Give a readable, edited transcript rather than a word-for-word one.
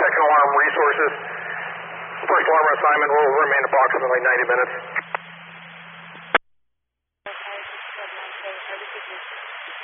second alarm resources. First alarm assignment will remain approximately 90 minutes.